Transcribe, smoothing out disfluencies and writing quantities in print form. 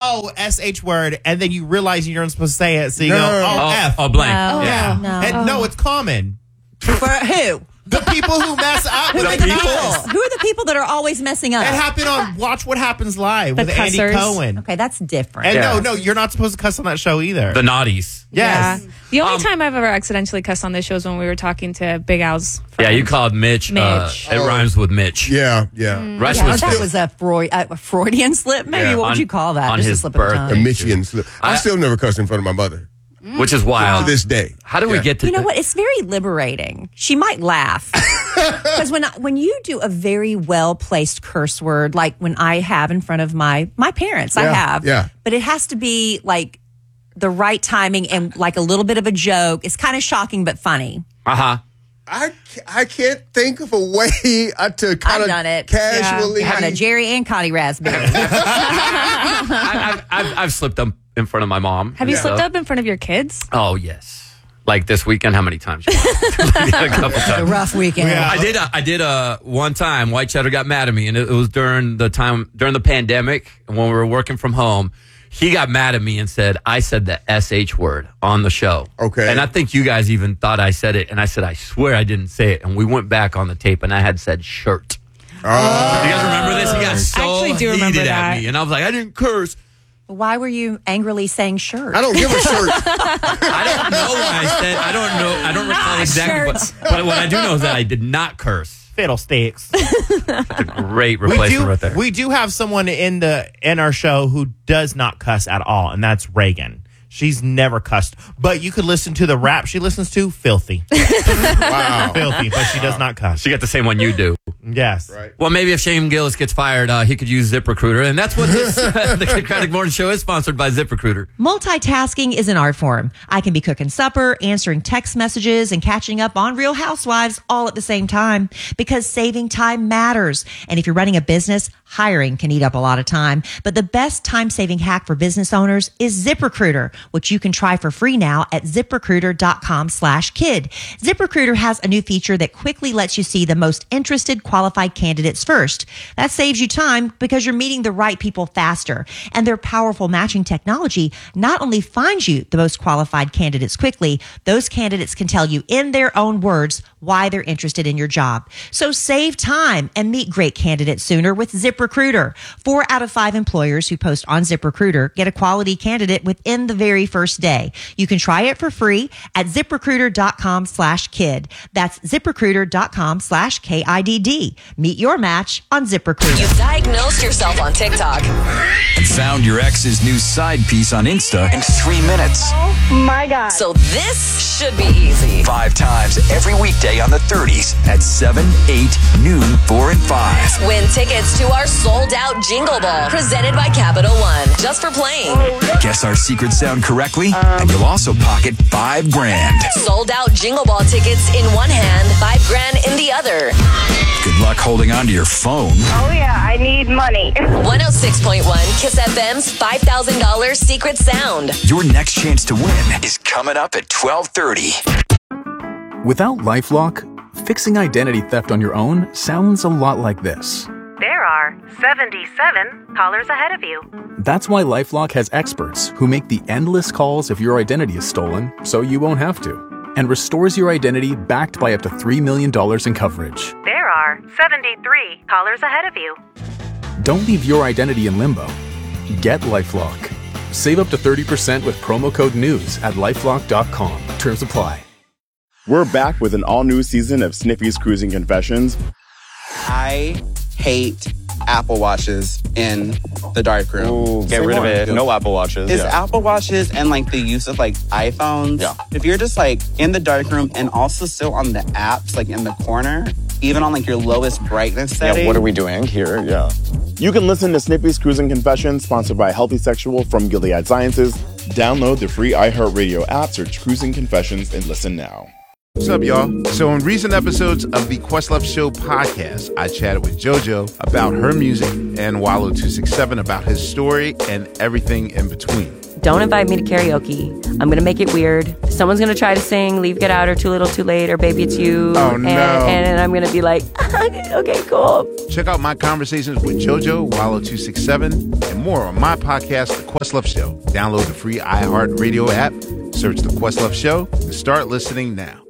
oh, SH word, and then you realize you're not supposed to say it, so you go, F. Oh, blank. Oh, Yeah. no. And no, it's common. For who? The people who mess up with Who are the the people? cuss. Who are the people that are always messing up? It happened on Watch What Happens Live The with Andy cussers. Cohen. Okay, that's different. And no, you're not supposed to cuss on that show either. The naughties. Yes. Yeah. The only time I've ever accidentally cussed on this show is when we were talking to Big Al's friend. Yeah, you called Mitch. Mitch. It rhymes with Mitch. Yeah. Rush Yeah, was that was a Freudian slip. Maybe what would you call that? on Just a his slip of the birthday. tongue. A Michigan slip. I still never cussed in front of my mother which is wild. to this day. How do we get to You know what? It's very liberating. She might laugh. Because when you do a very well-placed curse word, like when I have in front of my parents, I have. Yeah. But it has to be like the right timing and like a little bit of a joke. It's kind of shocking but funny. Uh-huh. I can't think of a way to kind I've of done it. casually. In front of Jerry and Connie Raspberry. I've slipped up in front of my mom. Have you slipped up in front of your kids? Oh, yes. Like this weekend, how many times? A couple a times. rough weekend. Yeah. I did one time. White Cheddar got mad at me, and it was during the pandemic when we were working from home. He got mad at me and said I said the SH word on the show. Okay. And I think you guys even thought I said it, and I said I swear I didn't say it. And we went back on the tape, and I had said shirt. Do you guys remember this? He got so I actually do remember heated that. at me, and I was like, I didn't curse. Why were you angrily saying shirt? I don't give a shirt. I don't know why I said. I don't know. I don't recall exactly. But what I do know is that I did not curse. Fiddlesticks. That's a great replacement right there. We do have someone in our show who does not cuss at all, and that's Reagan. She's never cussed. But you could listen to the rap she listens to, filthy. Wow. Filthy, but she does not cuss. She got the same one you do. Yes. Right. Well, maybe if Shane Gillis gets fired, he could use ZipRecruiter. And that's what the Kid Craddock Morning Show is, sponsored by ZipRecruiter. Multitasking is an art form. I can be cooking supper, answering text messages, and catching up on Real Housewives all at the same time because saving time matters. And if you're running a business, hiring can eat up a lot of time. But the best time-saving hack for business owners is ZipRecruiter, which you can try for free now at ZipRecruiter.com/kid. ZipRecruiter has a new feature that quickly lets you see the most interested qualified candidates first. That saves you time because you're meeting the right people faster. And their powerful matching technology not only finds you the most qualified candidates quickly, those candidates can tell you in their own words why they're interested in your job. So save time and meet great candidates sooner with ZipRecruiter. 4 out of 5 employers who post on ZipRecruiter get a quality candidate within the very first day. You can try it for free at ZipRecruiter.com/kid. That's ZipRecruiter.com/KIDD. Meet your match on ZipRecruiter. You diagnosed yourself on TikTok and found your ex's new side piece on Insta in 3 minutes. Oh my God. So this should be easy. 5 times every weekday on the 30s at 7, 8, noon, 4, and 5. Win tickets to our sold-out Jingle Ball, presented by Capital One, just for playing. Guess our secret sound correctly, and you'll also pocket $5,000. Sold-out Jingle Ball tickets in one hand, $5,000 in the other. Good luck holding on to your phone. Oh yeah, I need money. 106.1 Kiss FM's $5,000 secret sound. Your next chance to win is coming up at 12:30. Without LifeLock, fixing identity theft on your own sounds a lot like this. There are 77 callers ahead of you. That's why LifeLock has experts who make the endless calls if your identity is stolen, so you won't have to, and restores your identity backed by up to $3 million in coverage. There are 73 callers ahead of you. Don't leave your identity in limbo. Get LifeLock. Save up to 30% with promo code NEWS at LifeLock.com. Terms apply. We're back with an all-new season of Sniffy's Cruising Confessions. I hate Apple Watches in the darkroom. Ooh, get rid of it. No Apple Watches. It's Apple Watches and like the use of like iPhones. Yeah. If you're just like in the darkroom and also still on the apps, like in the corner, even on like your lowest brightness setting. Yeah, what are we doing here? Yeah. You can listen to Snippy's Cruising Confessions, sponsored by Healthy Sexual from Gilead Sciences. Download the free iHeartRadio app, search Cruising Confessions, and listen now. What's up, y'all? So in recent episodes of the Questlove Show podcast, I chatted with JoJo about her music and Wallow267 about his story and everything in between. don't invite me to karaoke. I'm going to make it weird. Someone's going to try to sing Leave, Get Out, or Too Little, Too Late, or Baby It's You. Oh, no. And I'm going to be like, okay, cool. Check out my conversations with JoJo, Wallow267, and more on my podcast, The Questlove Show. Download the free iHeartRadio app, search The Questlove Show, and start listening now.